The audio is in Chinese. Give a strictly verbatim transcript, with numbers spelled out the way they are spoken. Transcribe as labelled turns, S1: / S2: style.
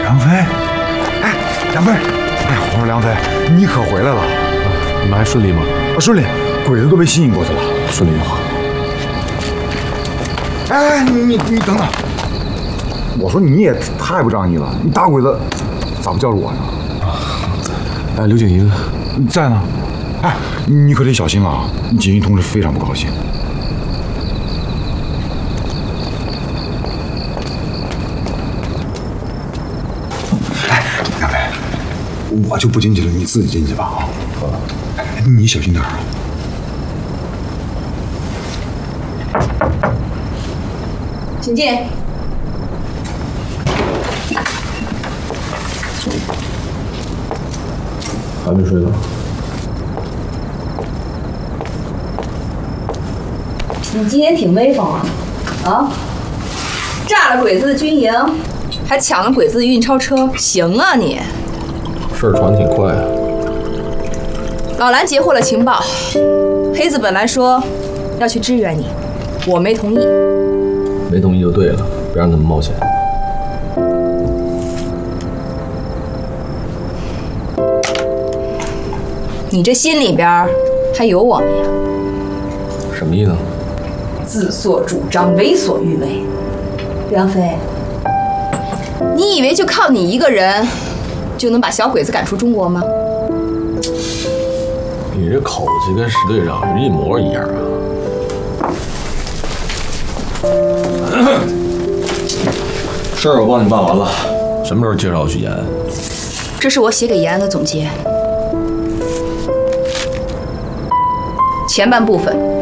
S1: 梁飞，哎，梁飞，哎，我说梁飞，你可回来了，
S2: 你们还顺利吗？
S1: 啊，顺利，鬼子都被吸引过去了，
S2: 顺利就好。
S1: 哎，你你你等等，我说你也太不仗义了，你打鬼子咋不叫着我呢？
S2: 哎，刘景云
S1: 在呢。哎，你可得小心啊！锦衣同志非常不高兴。哎，梁飞，我就不进去了，你自己进去吧啊！哎，你小心点啊！
S3: 请进。
S2: 还没睡呢。
S3: 你今天挺威风啊！啊，炸了鬼子的军营，还抢了鬼子的运钞车，行啊你！
S2: 事儿传挺快啊。
S3: 老蓝截获了情报，黑子本来说要去支援你，我没同意。
S2: 没同意就对了，别让他们冒险。
S3: 你这心里边还有我们呀？
S2: 什么意思？
S3: 自作主张，为所欲为。梁飞，你以为就靠你一个人就能把小鬼子赶出中国吗？
S2: 你这口气跟石队长是一模一样啊！事儿我帮你办完了，什么时候介绍我去延安？
S3: 这是我写给延安的总结，前半部分